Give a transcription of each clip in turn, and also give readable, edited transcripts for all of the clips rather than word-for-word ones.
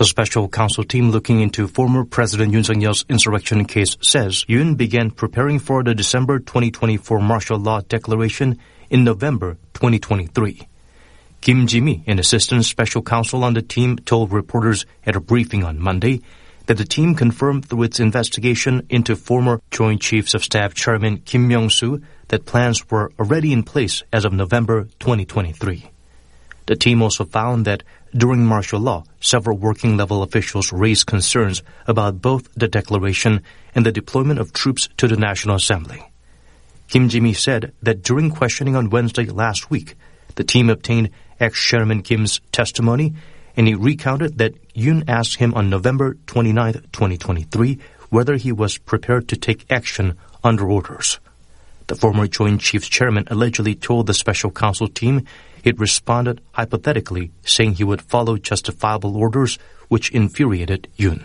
The special counsel team looking into former President Yoon Suk-yeol's insurrection case says Yoon began preparing for the December 2024 martial law declaration in November 2023. Kim Ji-mi, an assistant special counsel on the team, told reporters at a briefing on Monday that the team confirmed through its investigation into former Joint Chiefs of Staff Chairman Kim Myung-soo that plans were already in place as of November 2023. The team also found that during martial law, several working-level officials raised concerns about both the declaration and the deployment of troops to the National Assembly. Kim Ji-mi said that during questioning on Wednesday last week, the team obtained ex-Chairman Kim's testimony, and he recounted that Yoon asked him on November 29, 2023, whether he was prepared to take action under orders. The former Joint Chiefs Chairman allegedly told the special counsel team it responded hypothetically, saying he would follow justifiable orders, which infuriated Yoon.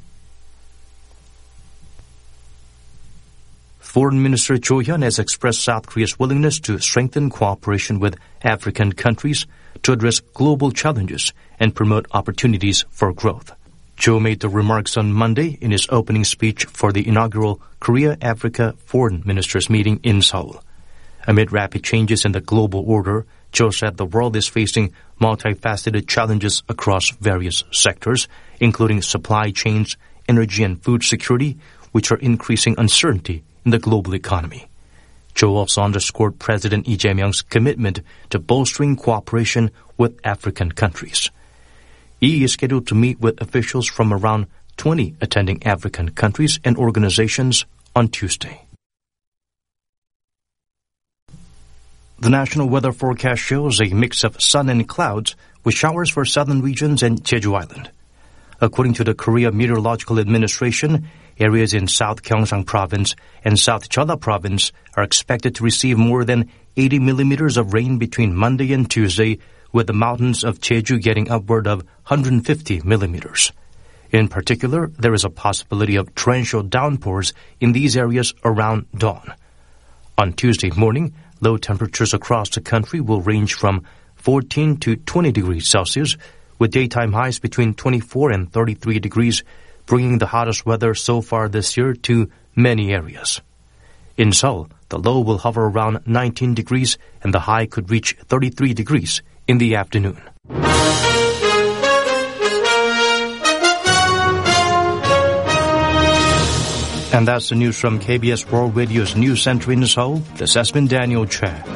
Foreign Minister Cho Hyun has expressed South Korea's willingness to strengthen cooperation with African countries to address global challenges and promote opportunities for growth. Cho made the remarks on Monday in his opening speech for the inaugural Korea-Africa Foreign Ministers meeting in Seoul. Amid rapid changes in the global order, Cho said the world is facing multifaceted challenges across various sectors, including supply chains, energy and food security, which are increasing uncertainty in the global economy. Cho also underscored President Lee Jae-myung's commitment to bolstering cooperation with African countries. Lee is scheduled to meet with officials from around 20 attending African countries and organizations on Tuesday. The national weather forecast shows a mix of sun and clouds with showers for southern regions and Jeju Island. According to the Korea Meteorological Administration, areas in South Gyeongsang Province and South Jeolla Province are expected to receive more than 80 millimeters of rain between Monday and Tuesday, with the mountains of Jeju getting upward of 150 millimeters. In particular, there is a possibility of torrential downpours in these areas around dawn. On Tuesday morning, low temperatures across the country will range from 14 to 20 degrees Celsius, with daytime highs between 24 and 33 degrees, bringing the hottest weather so far this year to many areas. In Seoul, the low will hover around 19 degrees and the high could reach 33 degrees in the afternoon. And that's the news from KBS World Radio's News Center in Seoul. This has been Daniel Choi.